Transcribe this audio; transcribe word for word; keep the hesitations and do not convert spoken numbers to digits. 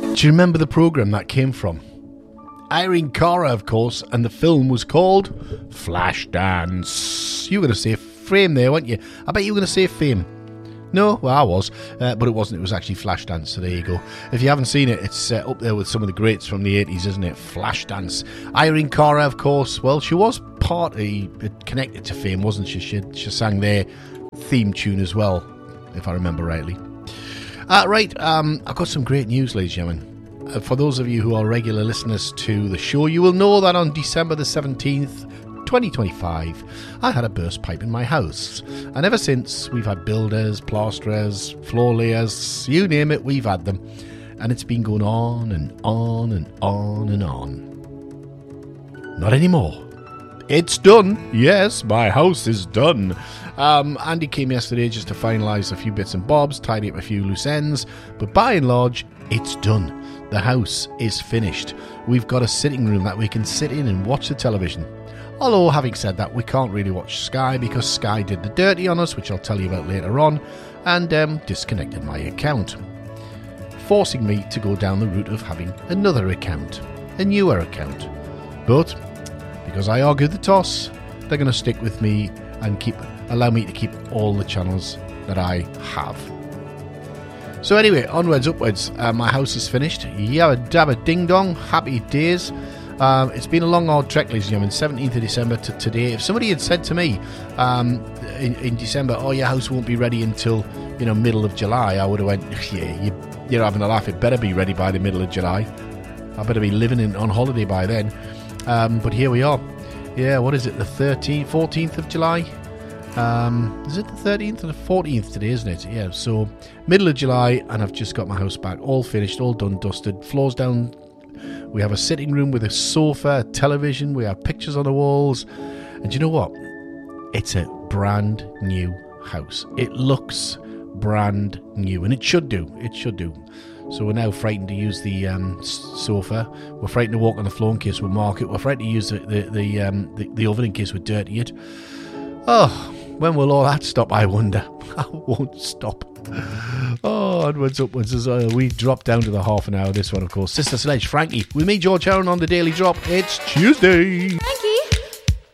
Do you remember the programme that came from? Irene Cara, of course, and the film was called Flashdance. You were going to say Fame there, weren't you? I bet you were going to say Fame. No, well, I was, uh, but it wasn't. It was actually Flashdance, so there you go. If you haven't seen it, it's uh, up there with some of the greats from the eighties, isn't it? Flashdance. Irene Cara, of course, well, she was partly connected to Fame, wasn't she? She, she sang their theme tune as well, if I remember rightly. Uh, right, um, I've got some great news, ladies and gentlemen. Uh, for those of you who are regular listeners to the show, you will know that on December the seventeenth, twenty twenty-five, I had a burst pipe in my house, and ever since we've had builders, plasterers, floor layers, you name it, we've had them, and it's been going on and on and on and on. Not anymore. It's done. Yes, my house is done. Um, Andy came yesterday just to finalise a few bits and bobs, tidy up a few loose ends, but by and large, it's done. The house is finished. We've got a sitting room that we can sit in and watch the television. Although, having said that, we can't really watch Sky because Sky did the dirty on us, which I'll tell you about later on, and um, disconnected my account, forcing me to go down the route of having another account, a newer account. But because I argued the toss, they're going to stick with me and keep allow me to keep all the channels that I have. So anyway, onwards, upwards. Uh, my house is finished. Yabba dabba ding dong. Happy days. Um, it's been a long, hard trek, ladies and gentlemen. seventeenth of December to today. If somebody had said to me um, in, in December, "Oh, your house won't be ready until you know middle of July," I would have went, "Yeah, you, you're having a laugh. It better be ready by the middle of July. I better be living in, on holiday by then." Um, but here we are. Yeah, what is it? The thirteenth, fourteenth of July. Um, is it the thirteenth or the fourteenth today, isn't it? Yeah, so middle of July, and I've just got my house back, all finished, all done, dusted, floors down. We have a sitting room with a sofa, a television, we have pictures on the walls, and you know what? It's a brand new house. It looks brand new, and it should do. It should do. So we're now frightened to use the um, sofa. We're frightened to walk on the floor in case we mark it. We're frightened to use the the the, um, the the oven in case we dirty it. Oh, when will all that stop, I wonder? I won't stop. Oh, onwards, upwards. As uh, we drop down to the half an hour. This one, of course. Sister Sledge, Frankie. With me, George Heron, on the Daily Drop. It's Tuesday.